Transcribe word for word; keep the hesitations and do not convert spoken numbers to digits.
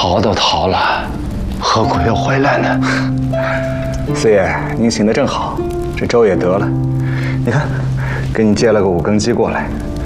逃都逃了，何苦要回来呢？ 四爷，您醒得正好，这粥也得了。你看，给你借了个五更鸡过来，